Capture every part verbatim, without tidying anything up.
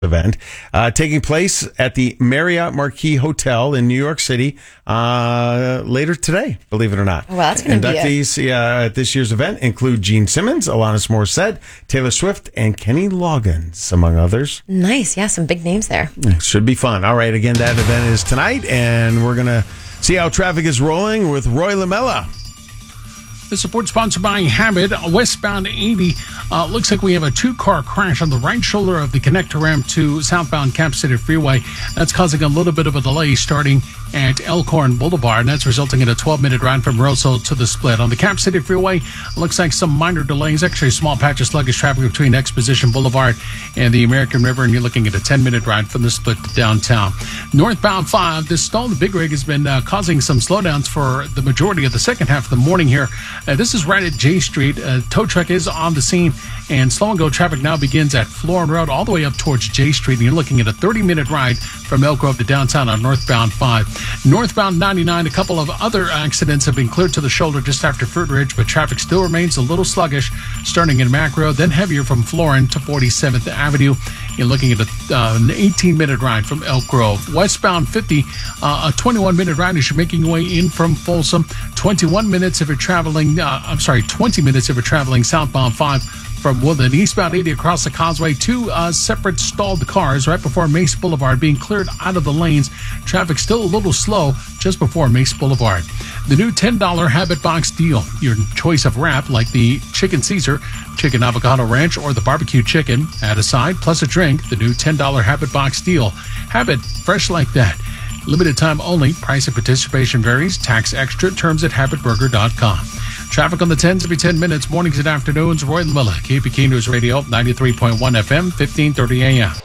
event uh, taking place at the Marriott Marquis Hotel in New York City uh, later today, believe it or not. Well, that's going to be Inductees uh, at this year's event include Gene Simmons, Alanis Morissette, Taylor Swift, and Kenny Loggins, among others. Nice. Yeah, some big names there. Should be fun. All right, again, that event is tonight, and we're going to see how traffic is rolling with Roy Lamella. The support sponsored by Habit, westbound eighty. Uh, looks like we have a two-car crash on the right shoulder of the connector ramp to southbound Cap City Freeway. That's causing a little bit of a delay starting at Elkhorn Boulevard, and that's resulting in a twelve-minute ride from Roseau to the split. On the Cap City Freeway, looks like some minor delays, actually a small patch of sluggish traffic between Exposition Boulevard and the American River, and you're looking at a ten-minute ride from the split to downtown. Northbound five, this stall, the Big Rig, has been uh, causing some slowdowns for the majority of the second half of the morning here. Uh, this is right at J Street. Uh, tow truck is on the scene, and slow and go traffic now begins at Florin Road all the way up towards J Street, and you're looking at a thirty-minute ride from Elk Grove to downtown on northbound five. Northbound ninety-nine, a couple of other accidents have been cleared to the shoulder just after Fruit Ridge, but traffic still remains a little sluggish, starting in Mac Road, then heavier from Florin to forty-seventh Avenue. You're looking at a, uh, an eighteen-minute ride from Elk Grove. Westbound fifty, uh, a twenty-one-minute ride as you're making your way in from Folsom. twenty-one minutes if you're traveling, uh, I'm sorry, twenty minutes if you're traveling southbound five from Woodland. Eastbound eighty across the causeway, two uh, separate stalled cars right before Mace Boulevard being cleared out of the lanes. Traffic still a little slow just before Mace Boulevard. The new ten dollar Habit Box deal. Your choice of wrap like the Chicken Caesar, Chicken Avocado Ranch, or the Barbecue Chicken. Add a side plus a drink. The new ten dollar Habit Box deal. Habit, fresh like that. Limited time only. Price and participation varies. Tax extra. Terms at habit burger dot com. Traffic on the tens every ten minutes, mornings and afternoons. Roy Lamella, K P K News Radio, ninety-three point one F M, fifteen thirty A M.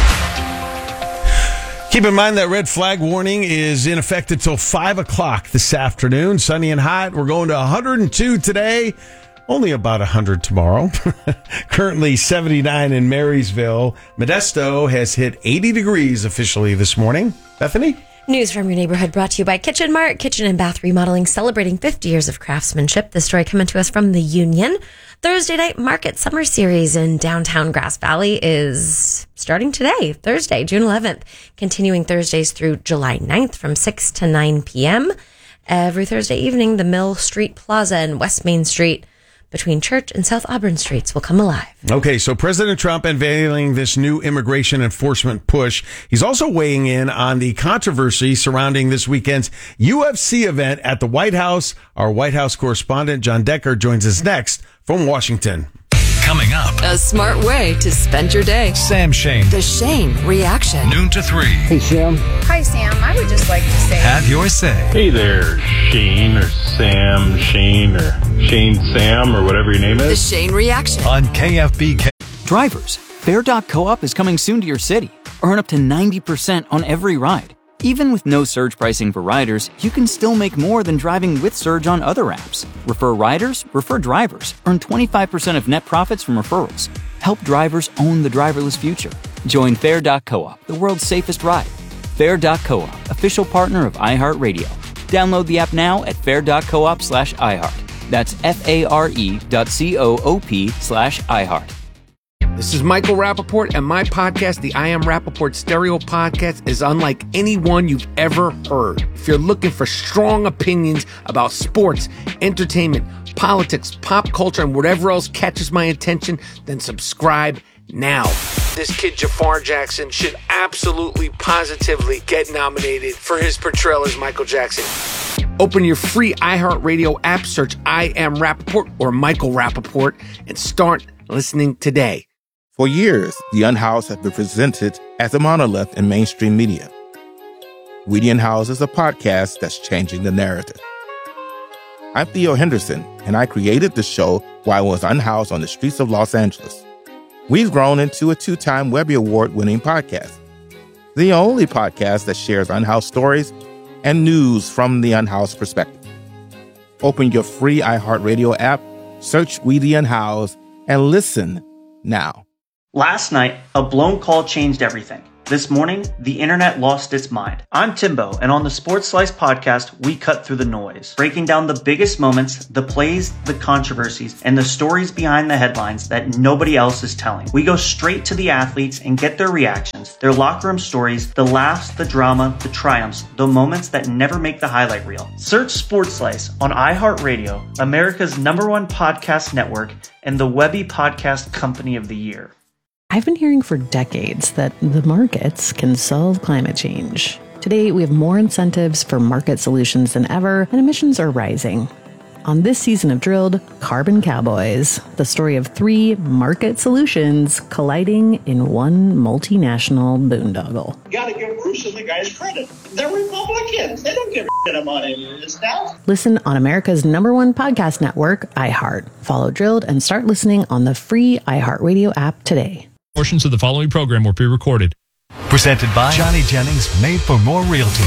Keep in mind that red flag warning is in effect until five o'clock this afternoon. Sunny and hot. We're going to one hundred two today. Only about one hundred tomorrow. Currently seventy-nine in Marysville. Modesto has hit eighty degrees officially this morning. Bethany? News from your neighborhood brought to you by Kitchen Mart, Kitchen and Bath Remodeling, celebrating fifty years of craftsmanship. This story coming to us from the Union. Thursday Night Market Summer Series in downtown Grass Valley is starting today, Thursday, June eleventh, continuing Thursdays through July ninth from six to nine p.m. Every Thursday evening, the Mill Street Plaza and West Main Street between Church and South Auburn Streets will come alive. Okay, so President Trump unveiling this new immigration enforcement push. He's also weighing in on the controversy surrounding this weekend's U F C event at the White House. Our White House correspondent, John Decker, joins us next from Washington. Coming up, a smart way to spend your day. Sam Shane. The Shane Reaction. Noon to three. Hey, Sam. Hi, Sam. I would just like to say, have your say. Hey there, Shane or Sam, Shane or Shane Sam or whatever your name is. The Shane Reaction. On K F B K. Drivers, Fair dot co-op is coming soon to your city. Earn up to ninety percent on every ride. Even with no surge pricing for riders, you can still make more than driving with Surge on other apps. Refer riders, refer drivers. Earn twenty-five percent of net profits from referrals. Help drivers own the driverless future. Join Fair dot co-op, the world's safest ride. Fair dot co-op, official partner of iHeartRadio. Download the app now at fair dot coop slash iHeart. That's F-A-R-E dot C-O-O-P slash iHeart. This is Michael Rappaport, and my podcast, the I Am Rappaport Stereo Podcast, is unlike any one you've ever heard. If you're looking for strong opinions about sports, entertainment, politics, pop culture, and whatever else catches my attention, then subscribe now. This kid, Jafar Jackson, should absolutely, positively get nominated for his portrayal as Michael Jackson. Open your free iHeartRadio app, search I Am Rappaport or Michael Rappaport, and start listening today. For years, The Unhoused has been presented as a monolith in mainstream media. We the Unhoused is a podcast that's changing the narrative. I'm Theo Henderson, and I created the show while I was unhoused on the streets of Los Angeles. We've grown into a two-time Webby Award-winning podcast, the only podcast that shares unhoused stories and news from the unhoused perspective. Open your free iHeartRadio app, search We the Unhoused, and listen now. Last night, a blown call changed everything. This morning, the internet lost its mind. I'm Timbo, and on the Sports Slice podcast, we cut through the noise, breaking down the biggest moments, the plays, the controversies, and the stories behind the headlines that nobody else is telling. We go straight to the athletes and get their reactions, their locker room stories, the laughs, the drama, the triumphs, the moments that never make the highlight reel. Search Sports Slice on iHeartRadio, America's number one podcast network, and the Webby Podcast Company of the Year. I've been hearing for decades that the markets can solve climate change. Today, we have more incentives for market solutions than ever, and emissions are rising. On this season of Drilled, Carbon Cowboys, the story of three market solutions colliding in one multinational boondoggle. You gotta give Bruce and the guys credit. They're Republicans. They don't give a shit about any of this stuff. Listen on America's number one podcast network, iHeart. Follow Drilled and start listening on the free iHeartRadio app today. Portions of the following program were pre-recorded. Presented by Johnny Jennings Made for More Realty.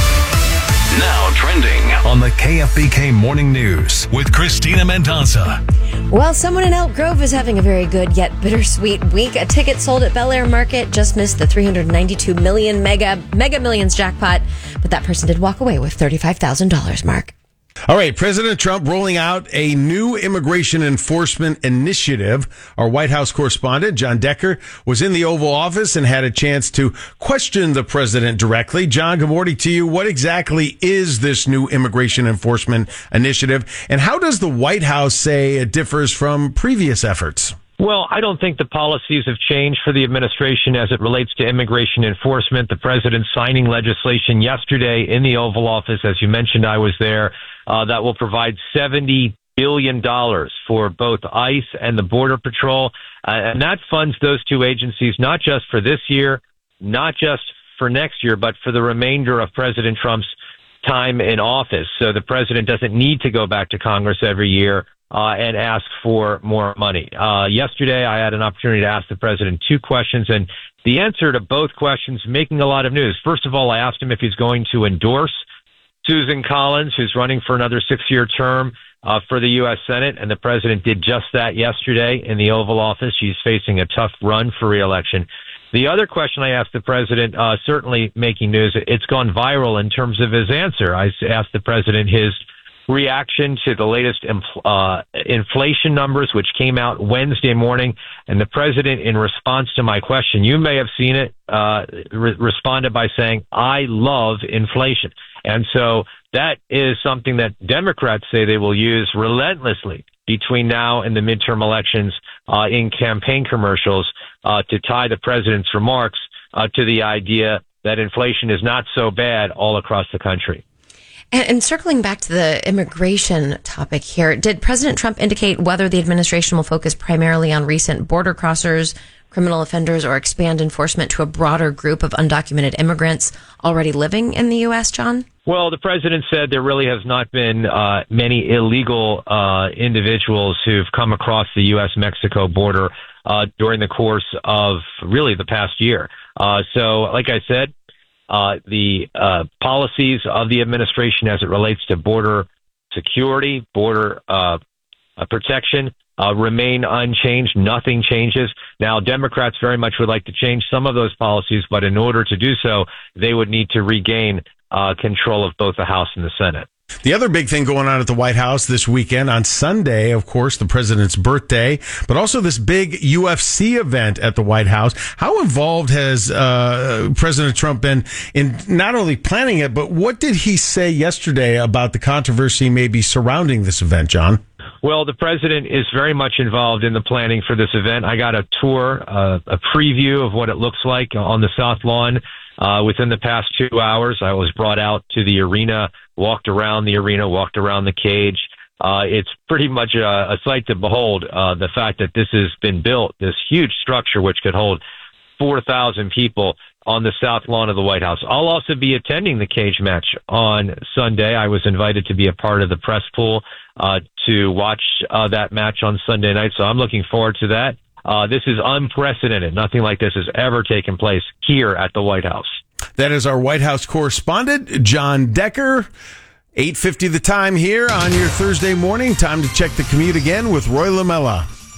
Now trending On the K F B K Morning News with Christina Mendoza. Well, someone in Elk Grove is having a very good yet bittersweet week. A ticket sold at Bel Air Market just missed the three hundred ninety-two million mega mega millions jackpot, but that person did walk away with thirty-five thousand dollars, Mark. All right, President Trump rolling out a new immigration enforcement initiative. Our White House correspondent, John Decker, was in the Oval Office and had a chance to question the president directly. John, good morning to you. What exactly is this new immigration enforcement initiative, and how does the White House say it differs from previous efforts? Well, I don't think the policies have changed for the administration as it relates to immigration enforcement. The president signing legislation yesterday in the Oval Office, as you mentioned, I was there, uh, that will provide seventy billion dollars for both ICE and the Border Patrol. Uh, and that funds those two agencies, not just for this year, not just for next year, but for the remainder of President Trump's time in office. So the president doesn't need to go back to Congress every year Uh, and ask for more money. Uh, yesterday, I had an opportunity to ask the president two questions, and the answer to both questions making a lot of news. First of all, I asked him if he's going to endorse Susan Collins, who's running for another six-year term uh, for the U S Senate, and the president did just that yesterday in the Oval Office. She's facing a tough run for re-election. The other question I asked the president, uh, certainly making news, it's gone viral in terms of his answer. I asked the president his reaction to the latest uh, inflation numbers, which came out Wednesday morning. And the president, in response to my question, you may have seen it, uh, re- responded by saying, I love inflation. And so that is something that Democrats say they will use relentlessly between now and the midterm elections uh, in campaign commercials uh, to tie the president's remarks uh, to the idea that inflation is not so bad all across the country. And, and circling back to the immigration topic here, did President Trump indicate whether the administration will focus primarily on recent border crossers, criminal offenders, or expand enforcement to a broader group of undocumented immigrants already living in the U S, John? Well, the president said there really has not been uh, many illegal uh, individuals who've come across the U S Mexico border uh, during the course of really the past year. Uh, so, like I said, Uh, the uh, policies of the administration as it relates to border security, border uh, uh, protection uh, remain unchanged. Nothing changes. Now, Democrats very much would like to change some of those policies, but in order to do so, they would need to regain uh, control of both the House and the Senate. The other big thing going on at the White House this weekend, on Sunday, of course, the president's birthday, but also this big U F C event at the White House. How involved has uh, President Trump been in not only planning it, but what did he say yesterday about the controversy maybe surrounding this event, John? Well, the president is very much involved in the planning for this event. I got a tour, uh, a preview of what it looks like on the South Lawn uh, within the past two hours. I was brought out to the arena, walked around the arena, walked around the cage. Uh, it's pretty much a, a sight to behold, uh, the fact that this has been built, this huge structure which could hold four thousand people on the South Lawn of the White House. I'll also be attending the cage match on Sunday. I was invited to be a part of the press pool uh, to watch uh, that match on Sunday night, so I'm looking forward to that. Uh, this is unprecedented. Nothing like this has ever taken place here at the White House. That is our White House correspondent, John Decker. eight fifty the time here on your Thursday morning. Time to check the commute again with Roy Lamella.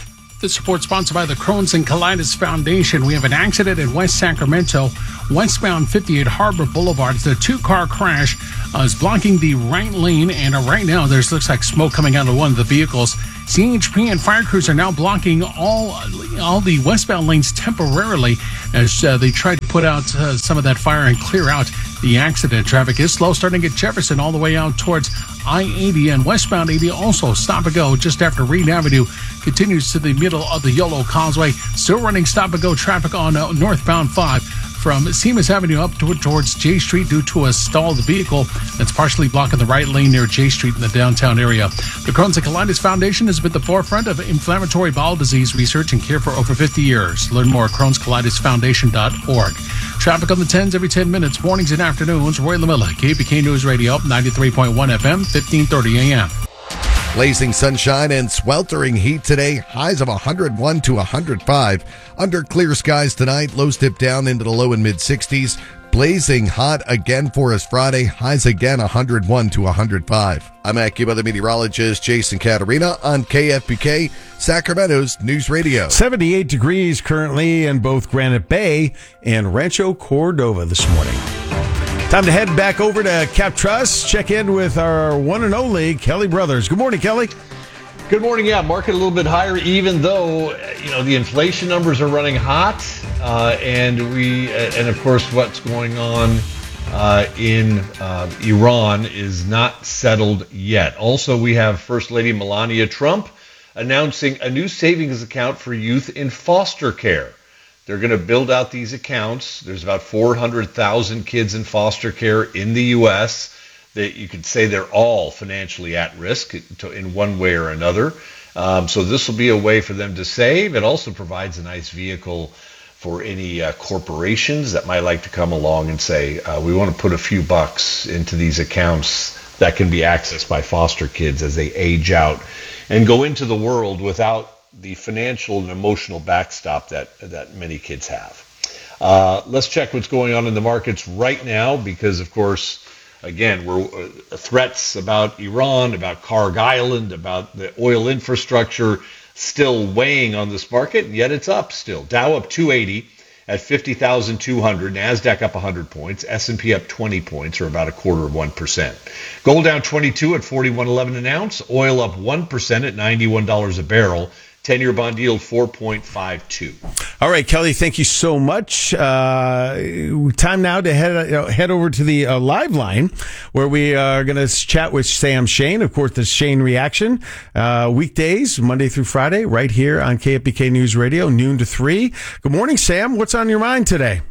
This report sponsored by the Crohn's and Colitis Foundation. We have an accident in West Sacramento, westbound fifty-eight Harbor Boulevard. The two-car crash uh, is blocking the right lane, and uh, right now there looks like smoke coming out of one of the vehicles. C H P and fire crews are now blocking all all the westbound lanes temporarily as uh, they try to put out uh, some of that fire and clear out the accident. Traffic is slow, starting at Jefferson all the way out towards I eighty, and westbound eighty also stop and go just after Reed Avenue continues to the middle of the Yolo Causeway. Still running stop and go traffic on uh, northbound five from Seamus Avenue up to, towards J Street due to a stalled vehicle that's partially blocking the right lane near J Street in the downtown area. The Crohn's and Colitis Foundation has been at the forefront of inflammatory bowel disease research and care for over fifty years. Learn more at crohns colitis foundation dot org. Traffic on the tens every ten minutes, mornings and afternoons. Roy LaMilla, K P K News Radio, ninety-three point one F M, fifteen thirty A M. Blazing sunshine and sweltering heat today. Highs of one hundred one to one hundred five. Under clear skies tonight. Lows dip down into the low and mid sixties. Blazing hot again for us Friday. Highs again one hundred one to one hundred five. I'm AccuWeather meteorologist Jason Caterina on K F B K, Sacramento's News Radio. seventy-eight degrees currently in both Granite Bay and Rancho Cordova this morning. Time to head back over to Cap Trust, check in with our one and only Kelly Brothers. Good morning, Kelly. Good morning. Yeah, market a little bit higher, even though, you know, the inflation numbers are running hot. Uh, and we, and of course, what's going on uh, in uh, Iran is not settled yet. Also, we have First Lady Melania Trump announcing a new savings account for youth in foster care. They're going to build out these accounts. There's about four hundred thousand kids in foster care in the U S that you could say they're all financially at risk to, in one way or another. Um, so this will be a way for them to save. It also provides a nice vehicle for any uh, corporations that might like to come along and say, uh, we want to put a few bucks into these accounts that can be accessed by foster kids as they age out and go into the world without the financial and emotional backstop that that many kids have. Uh, let's check what's going on in the markets right now because, of course, again, we're uh, threats about Iran, about Carg Island, about the oil infrastructure still weighing on this market, and yet it's up still. Dow up two eighty at fifty thousand two hundred. NASDAQ up one hundred points. S and P up twenty points, or about a quarter of one percent. Gold down twenty-two at forty-one eleven an ounce. Oil up one percent at ninety-one dollars a barrel. ten-year bond yield four point five two. All right, Kelly, thank you so much. Uh, time now to head uh, head over to the uh, live line where we are going to chat with Sam Shane. Of course, the Shane Reaction, uh, weekdays, Monday through Friday, right here on K F B K News Radio, noon to three. Good morning, Sam. What's on your mind today?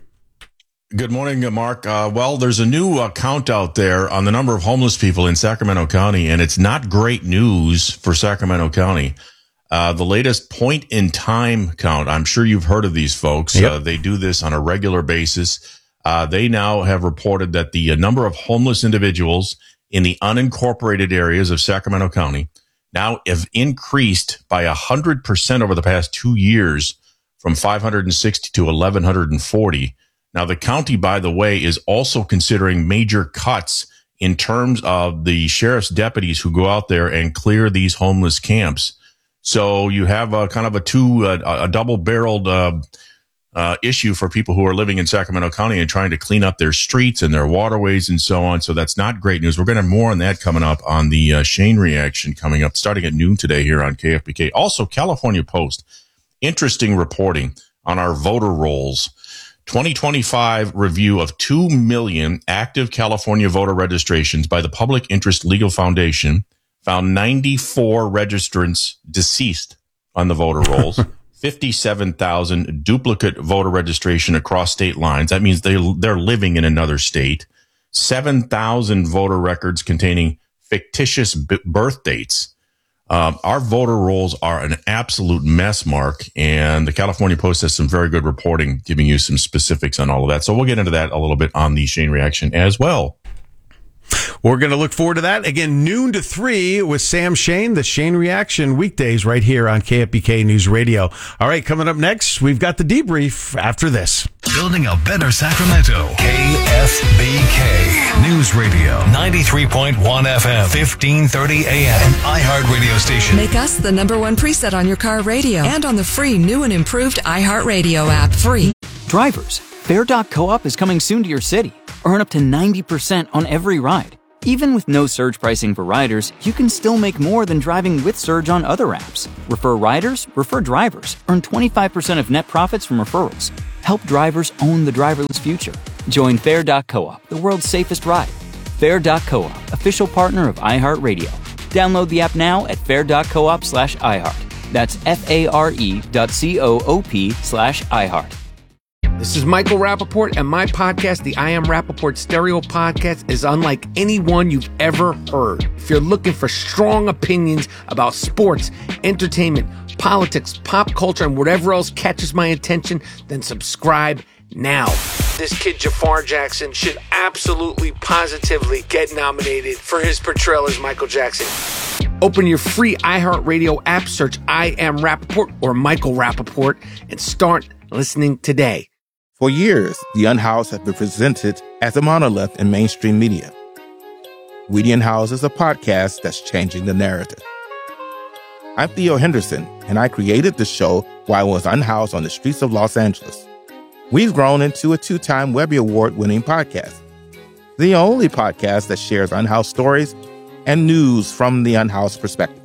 Good morning, Mark. Uh, well, there's a new uh, count out there on the number of homeless people in Sacramento County, and it's not great news for Sacramento County. Uh, the latest point-in-time count, I'm sure you've heard of these folks. Yep. Uh, they do this on a regular basis. Uh, they now have reported that the uh, number of homeless individuals in the unincorporated areas of Sacramento County now have increased by one hundred percent over the past two years from five hundred sixty to one thousand one hundred forty. Now, the county, by the way, is also considering major cuts in terms of the sheriff's deputies who go out there and clear these homeless camps. So you have a kind of a two, uh, a double-barreled uh, uh, issue for people who are living in Sacramento County and trying to clean up their streets and their waterways and so on. So that's not great news. We're going to have more on that coming up on the uh, Shane Reaction coming up starting at noon today here on K F B K. Also, California Post, interesting reporting on our voter rolls. twenty twenty-five review of two million active California voter registrations by the Public Interest Legal Foundation found ninety-four registrants deceased on the voter rolls, fifty-seven thousand duplicate voter registration across state lines. That means they, they're living in another state, seven thousand voter records containing fictitious b- birth dates. Um, our voter rolls are an absolute mess, Mark, and the California Post has some very good reporting giving you some specifics on all of that. So we'll get into that a little bit on the Shane Reaction as well. We're going to look forward to that. Again, noon to three with Sam Shane, the Shane Reaction weekdays right here on K F B K News Radio. All right, coming up next, we've got the debrief after this. Building a better Sacramento. K S B K News Radio. ninety-three point one F M. fifteen thirty A M. An iHeart radio station. Make us the number one preset on your car radio and on the free new and improved iHeartRadio app. Free. Drivers, Fair dot Co-op is coming soon to your city. Earn up to ninety percent on every ride. Even with no surge pricing for riders, you can still make more than driving with Surge on other apps. Refer riders, refer drivers. Earn twenty-five percent of net profits from referrals. Help drivers own the driverless future. Join Fair dot Co-op, the world's safest ride. Fair dot Co-op, official partner of iHeartRadio. Download the app now at fair dot coop slash iHeart. That's F-A-R-E dot C-O-O-P slash iHeart. This is Michael Rappaport, and my podcast, the I Am Rappaport Stereo Podcast, is unlike anyone you've ever heard. If you're looking for strong opinions about sports, entertainment, politics, pop culture, and whatever else catches my attention, then subscribe now. This kid Jafar Jackson should absolutely, positively get nominated for his portrayal as Michael Jackson. Open your free iHeartRadio app, search I Am Rappaport or Michael Rappaport, and start listening today. For years, the Unhoused have been presented as a monolith in mainstream media. We Unhoused is a podcast that's changing the narrative. I'm Theo Henderson, and I created the show while I was unhoused on the streets of Los Angeles. We've grown into a two-time Webby Award-winning podcast, the only podcast that shares unhoused stories and news from the unhoused perspective.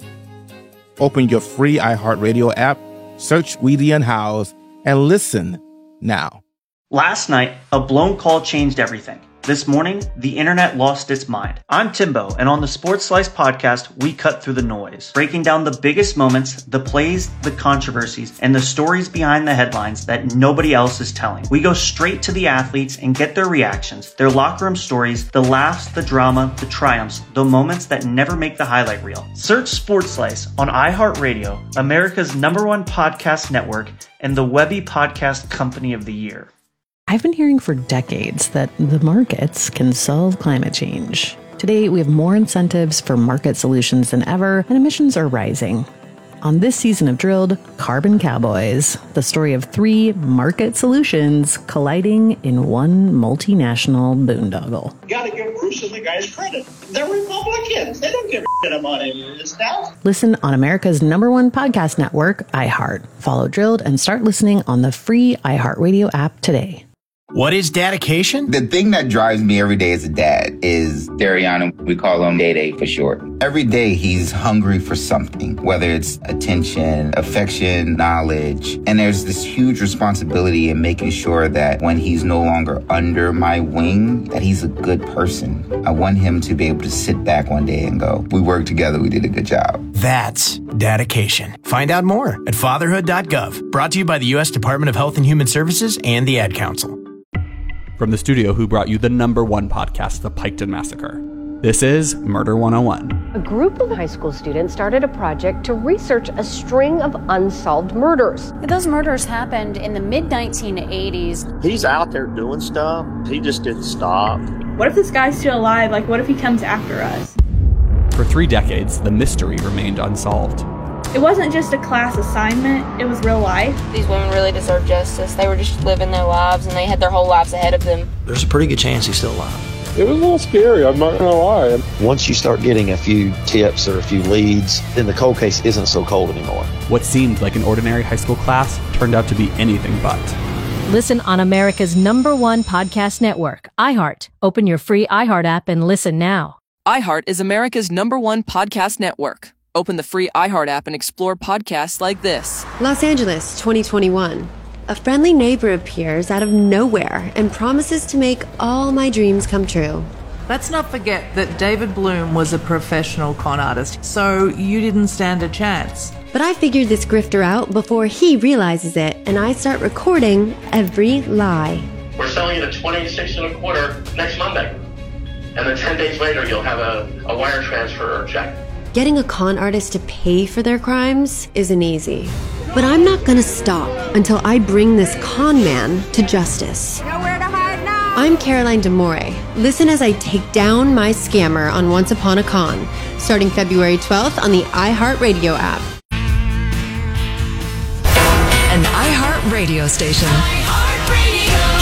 Open your free iHeartRadio app, search We the Unhoused, and listen now. Last night, a blown call changed everything. This morning, the internet lost its mind. I'm Timbo, and on the Sports Slice podcast, we cut through the noise, breaking down the biggest moments, the plays, the controversies, and the stories behind the headlines that nobody else is telling. We go straight to the athletes and get their reactions, their locker room stories, the laughs, the drama, the triumphs, the moments that never make the highlight reel. Search Sports Slice on iHeartRadio, America's number one podcast network, and the Webby Podcast Company of the Year. I've been hearing for decades that the markets can solve climate change. Today, we have more incentives for market solutions than ever, and emissions are rising. On this season of Drilled, Carbon Cowboys, the story of three market solutions colliding in one multinational boondoggle. You gotta give Bruce and the guys credit. They're Republicans. They don't give a shit about any of this stuff. Listen on America's number one podcast network, iHeart. Follow Drilled and start listening on the free iHeartRadio app today. What is dedication? The thing that drives me every day as a dad is Dariana. We call him Day Day for short. Every day he's hungry for something, whether it's attention, affection, knowledge. And there's this huge responsibility in making sure that when he's no longer under my wing, that he's a good person. I want him to be able to sit back one day and go, we worked together, we did a good job. That's dedication. Find out more at fatherhood dot gov. Brought to you by the U S Department of Health and Human Services and the Ad Council. From the studio who brought you the number one podcast, The Piketon Massacre, this is Murder one oh one. A group of high school students started a project to research a string of unsolved murders. Those murders happened in the mid nineteen eighties. He's out there doing stuff. He just didn't stop. What if this guy's still alive? Like, what if he comes after us? For three decades, the mystery remained unsolved. It wasn't just a class assignment, it was real life. These women really deserve justice. They were just living their lives, and they had their whole lives ahead of them. There's a pretty good chance he's still alive. It was a little scary, I'm not gonna lie. Once you start getting a few tips or a few leads, then the cold case isn't so cold anymore. What seemed like an ordinary high school class turned out to be anything but. Listen on America's number one podcast network, iHeart. Open your free iHeart app and listen now. iHeart is America's number one podcast network. Open the free iHeart app and explore podcasts like this. Los Angeles, twenty twenty-one. A friendly neighbor appears out of nowhere and promises to make all my dreams come true. Let's not forget that David Bloom was a professional con artist, so you didn't stand a chance. But I figured this grifter out before he realizes it, and I start recording every lie. We're selling it at twenty-six and a quarter next Monday. And then ten days later, you'll have a, a wire transfer or check. Getting a con artist to pay for their crimes isn't easy. But I'm not gonna stop until I bring this con man to justice. Nowhere to hide now. I'm Caroline D'Amore. Listen as I take down my scammer on Once Upon a Con, starting February twelfth on the iHeartRadio app. An iHeart radio station. iHeartRadio.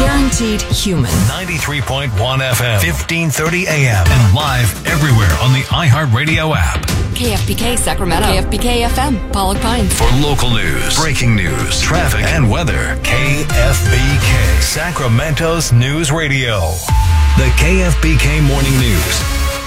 Guaranteed human. ninety-three point one F M, fifteen thirty A M, and live everywhere on the iHeartRadio app. K F B K Sacramento. K F B K F M, Pollock Pines. For local news, breaking news, traffic, and weather, K F B K, Sacramento's News Radio. The K F B K Morning News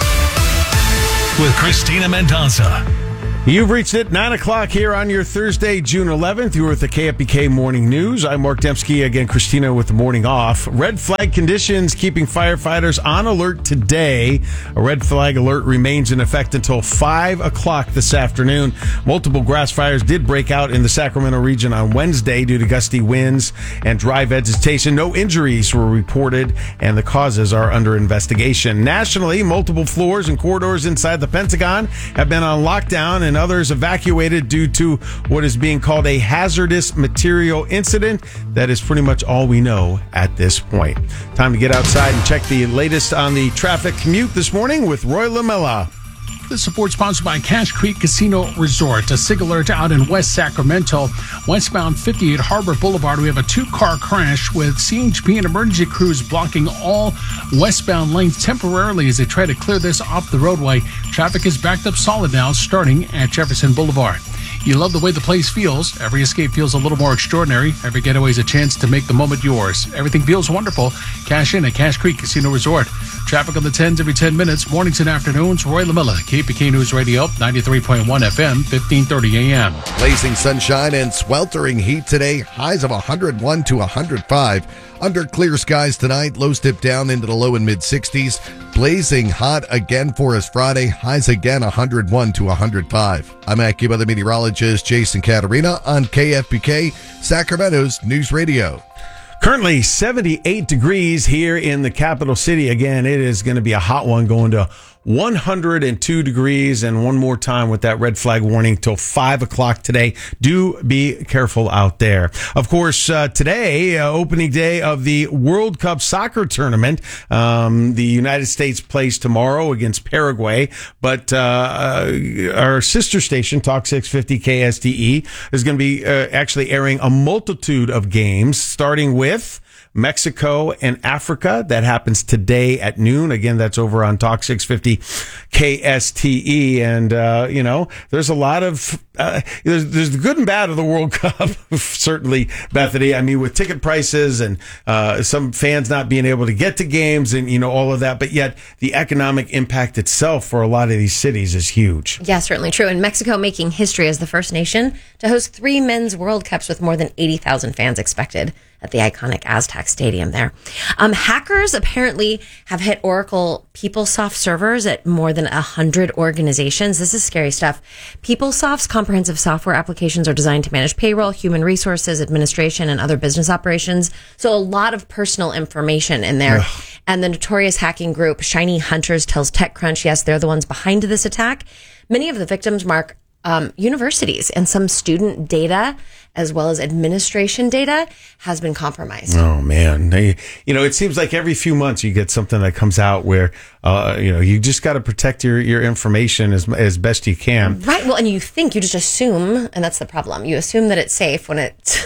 with Christina Mendonça. You've reached it, nine o'clock here on your Thursday, June eleventh. You're with the K F B K Morning News. I'm Mark Dembski, again, Christina with the morning off. Red flag conditions keeping firefighters on alert today. A red flag alert remains in effect until five o'clock this afternoon. Multiple grass fires did break out in the Sacramento region on Wednesday due to gusty winds and dry vegetation. No injuries were reported, and the causes are under investigation. Nationally, multiple floors and corridors inside the Pentagon have been on lockdown, and others evacuated due to what is being called a hazardous material incident. That is pretty much all we know at this point. Time to get outside and check the latest on the traffic commute this morning with Roy Lamella. This report sponsored by Cache Creek Casino Resort. A SIG alert out in West Sacramento. Westbound fifty-eight Harbor Boulevard, we have a two-car crash with C H P and emergency crews blocking all westbound lanes temporarily as they try to clear this off the roadway. Traffic is backed up solid now, starting at Jefferson Boulevard. You love the way the place feels. Every escape feels a little more extraordinary. Every getaway is a chance to make the moment yours. Everything feels wonderful. Cash in at Cache Creek Casino Resort. Traffic on the tens every ten minutes, mornings and afternoons. Roy Lamella, K P K News Radio, ninety-three point one F M, fifteen thirty A M. Blazing sunshine and sweltering heat today. Highs of one hundred one to one hundred five. Under clear skies tonight, lows dip down into the low and mid sixties. Blazing hot again for us Friday. Highs again one hundred one to one hundred five. I'm AccuWeather meteorologist Jason Caterina on K F B K, Sacramento's News Radio. Currently seventy-eight degrees here in the capital city. Again, it is going to be a hot one, going to one hundred two degrees, and one more time with that red flag warning till five o'clock today. Do be careful out there. Of course, uh, today, uh, opening day of the World Cup soccer tournament. Um, the United States plays tomorrow against Paraguay, but uh, uh, our sister station, Talk six fifty K S T E, is going to be uh, actually airing a multitude of games, starting with Mexico and Africa. That happens today at noon. Again, that's over on Talk six fifty K S T E. And, uh, you know, there's a lot of, uh, there's, there's the good and bad of the World Cup, certainly, Bethany. I mean, with ticket prices and uh, some fans not being able to get to games and, you know, all of that. But yet the economic impact itself for a lot of these cities is huge. Yeah, certainly true. And Mexico making history as the first nation to host three men's World Cups with more than eighty thousand fans expected at the iconic Aztec Stadium there. Um, hackers apparently have hit Oracle PeopleSoft servers at more than one hundred organizations. This is scary stuff. PeopleSoft's comprehensive software applications are designed to manage payroll, human resources, administration, and other business operations. So a lot of personal information in there. Ugh. And the notorious hacking group Shiny Hunters tells TechCrunch, yes, they're the ones behind this attack. Many of the victims mark Um, universities, and some student data as well as administration data has been compromised. Oh man, they, you know, it seems like every few months you get something that comes out where uh, you know, you just got to protect your, your information as as best you can. Right. Well, and you think, you just assume, and that's the problem. You assume that it's safe when it's,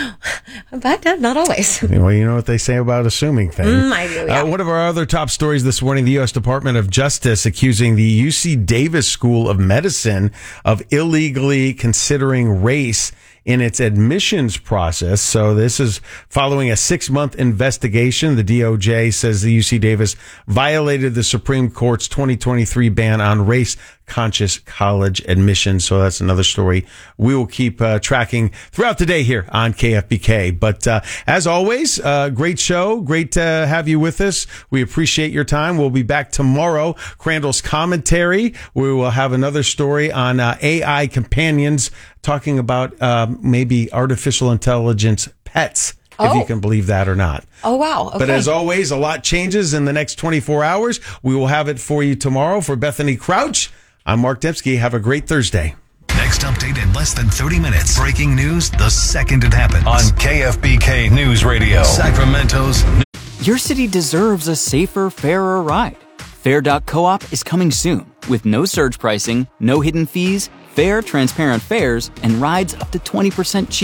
but not always. Well, you know what they say about assuming things. Mm, I do, yeah. Uh, one of our other top stories this morning: the U S Department of Justice accusing the U C Davis School of Medicine of illegally considering race in its admissions process. So this is following a six-month investigation. The D O J says the U C Davis violated the Supreme Court's twenty twenty-three ban on race-conscious college admissions. So that's another story we will keep uh, tracking throughout the day here on K F B K. But uh, as always, uh, great show. Great to have you with us. We appreciate your time. We'll be back tomorrow. Crandall's commentary. We will have another story on uh, A I companions, talking about uh, maybe artificial intelligence pets, oh. if you can believe that or not. Oh, wow. Okay. But as always, a lot changes in the next twenty-four hours. We will have it for you tomorrow. For Bethany Crouch, I'm Mark Dembski. Have a great Thursday. Next update in less than thirty minutes. Breaking news the second it happens on K F B K News Radio, Sacramento's. Your city deserves a safer, fairer ride. Fair dot coop is coming soon with no surge pricing, no hidden fees, fair, transparent fares, and rides up to twenty percent cheaper.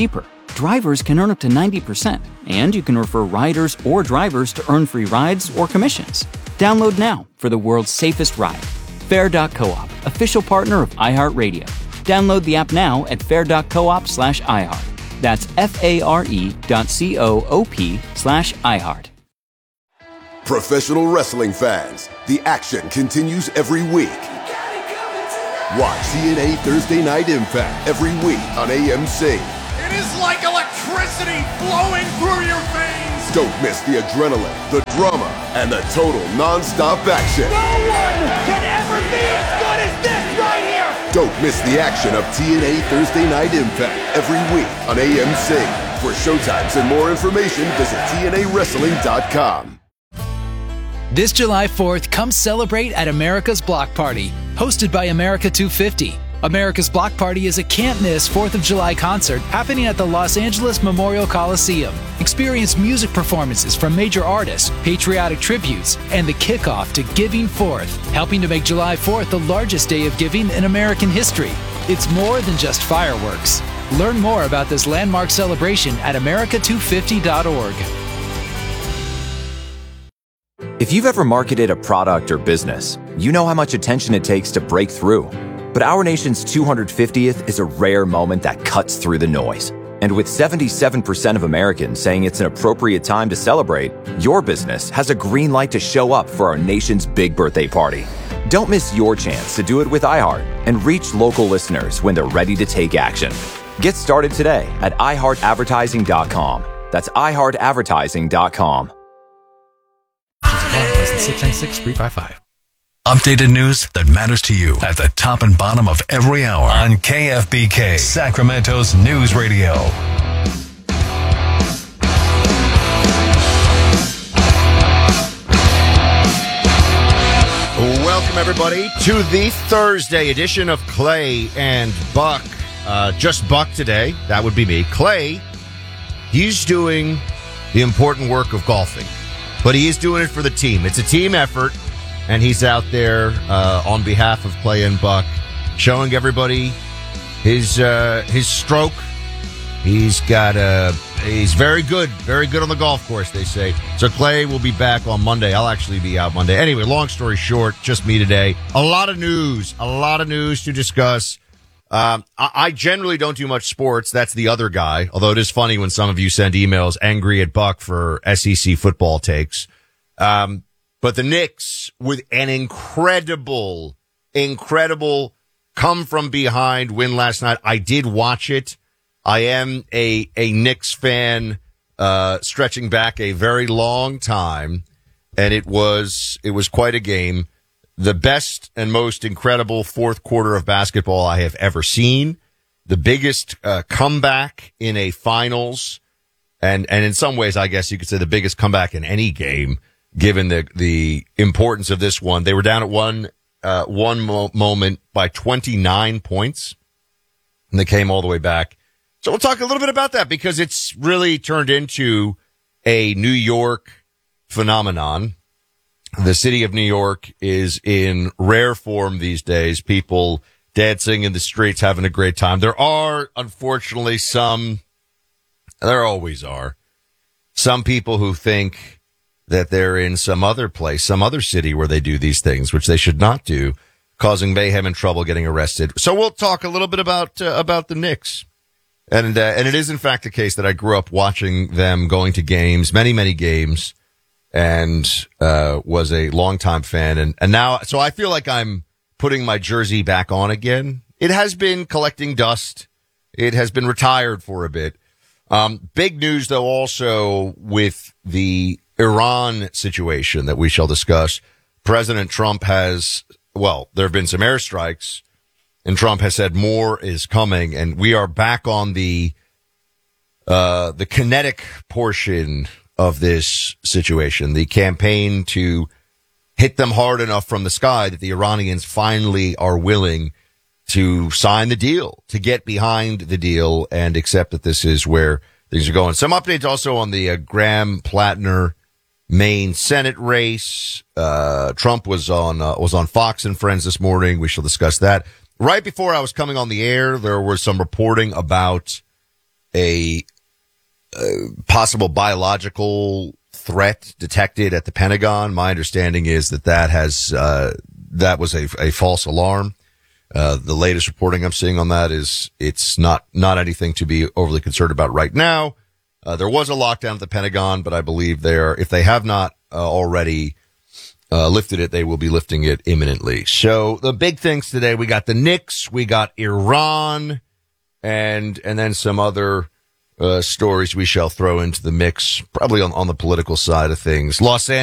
drivers can earn up to ninety percent, and you can refer riders or drivers to earn free rides or commissions. Download now for the world's safest ride. Fair dot coop, official partner of iHeartRadio. Download the app now at fair dot coop slash iHeart. That's F-A-R-E dot C-O-O-P slash iHeart. Professional wrestling fans, the action continues every week. Watch T N A Thursday Night Impact every week on A M C. It is like electricity flowing through your veins. Don't miss the adrenaline, the drama, and the total non-stop action. No one can ever be as good as this right here. Don't miss the action of T N A Thursday Night Impact every week on A M C. For showtimes and more information, visit T N A wrestling dot com. This July fourth, come celebrate at America's Block Party, hosted by America two fifty. America's Block Party is a can't-miss fourth of July concert happening at the Los Angeles Memorial Coliseum. Experience music performances from major artists, patriotic tributes, and the kickoff to Giving Fourth, helping to make July fourth the largest day of giving in American history. It's more than just fireworks. Learn more about this landmark celebration at America two fifty dot org. If you've ever marketed a product or business, you know how much attention it takes to break through. But our nation's two hundred fiftieth is a rare moment that cuts through the noise. And with seventy-seven percent of Americans saying it's an appropriate time to celebrate, your business has a green light to show up for our nation's big birthday party. Don't miss your chance to do it with iHeart and reach local listeners when they're ready to take action. Get started today at i heart advertising dot com. That's i heart advertising dot com. six nine six, three five five. Updated news that matters to you at the top and bottom of every hour on K F B K, Sacramento's news radio. Welcome, everybody, to the Thursday edition of Clay and Buck. Uh, just Buck today. That would be me. Clay, he's doing the important work of golfing, but he is doing it for the team. It's a team effort. And he's out there uh, on behalf of Clay and Buck, showing everybody his uh, his stroke. He's got a he's very good, very good on the golf course, they say. So Clay will be back on Monday. I'll actually be out Monday. Anyway, long story short, just me today. A lot of news, a lot of news to discuss. Um, I, I generally don't do much sports. That's the other guy. Although it is funny when some of you send emails angry at Buck for S E C football takes. Um, But the Knicks, with an incredible, incredible come-from-behind win last night. I did watch it. I am a, a Knicks fan, uh, stretching back a very long time, and it was it was quite a game. The best and most incredible fourth quarter of basketball I have ever seen. The biggest uh, comeback in a finals, and, and in some ways, I guess you could say the biggest comeback in any game. Given the the importance of this one, they were down at one uh, one mo- moment by twenty-nine points, and they came all the way back. So we'll talk a little bit about that because it's really turned into a New York phenomenon. The city of New York is in rare form these days. People dancing in the streets, having a great time. There are, unfortunately, some. There always are some people who think that they're in some other place, some other city where they do these things, which they should not do, causing mayhem and trouble, getting arrested. So we'll talk a little bit about uh, about the Knicks. And uh, and it is, in fact, the case that I grew up watching them, going to games, many, many games, and uh, was a longtime fan. And, and now, so I feel like I'm putting my jersey back on again. It has been collecting dust. It has been retired for a bit. Um, big news, though, also with the Iran situation that we shall discuss. President Trump has, well, there have been some airstrikes, and Trump has said more is coming, and we are back on the uh the kinetic portion of this situation, the campaign to hit them hard enough from the sky that the Iranians finally are willing to sign the deal, to get behind the deal and accept that this is where things are going. Some updates also on the uh, Graham Plattner Maine Senate race. Uh, Trump was on, uh, was on Fox and Friends this morning. We shall discuss that. Right before I was coming on the air, there was some reporting about a, possible biological threat detected at the Pentagon. My understanding is that that has uh, that was a, a false alarm. Uh, the latest reporting I'm seeing on that is it's not not anything to be overly concerned about right now. Uh, there was a lockdown at the Pentagon, but I believe they are, if they have not uh, already uh, lifted it, they will be lifting it imminently. So the big things today, we got the Knicks, we got Iran, and and then some other uh, stories we shall throw into the mix, probably on, on the political side of things. Los Angeles.